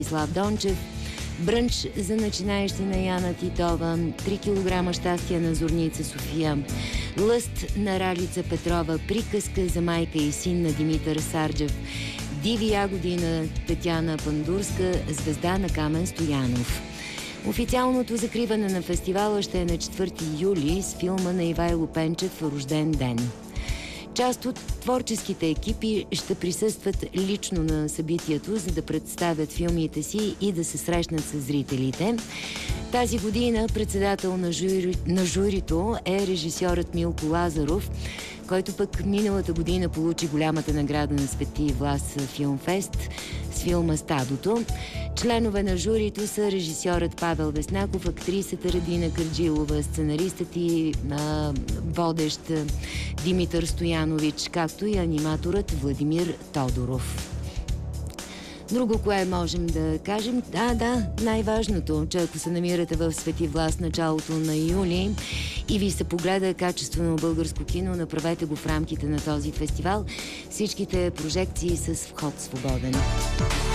Слав Дончев, Брънч за начинаещи на Яна Титова, 3 кг щастие на Зорница София, Лъст на Ралица Петрова, Приказка за майка и син на Димитър Сарджев, Диви ягоди на Татяна Пандурска, Звезда на Камен Стоянов. Официалното закриване на фестивала ще е на 4 юли с филма на Ивайло Пенчев «Рожден ден». Част от творческите екипи ще присъстват лично на събитието, за да представят филмите си и да се срещнат с зрителите. Тази година председател на журито е режисьорът Милко Лазаров, който пък миналата година получи голямата награда на Свети Влас Филмфест с филма «Стадото». Членове на журито са режисьорът Павел Веснаков, актрисата Радина Кърджилова, сценаристът и водещ Димитър Стоянович, както и аниматорът Владимир Тодоров. Друго, кое можем да кажем? Най-важното, че ако се намирате в Свети Влас началото на юли и ви се погледа качествено българско кино, направете го в рамките на този фестивал. Всичките прожекции с вход свободен.